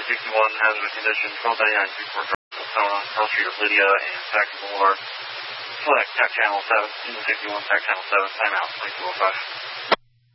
1061 hazardous condition, 1299 Newport Drive, Sona, Pearl Street of Lydia, and Taxi Boulevard. Select TAC Channel 7, 1061 TAC Channel 7, timeout, 2205.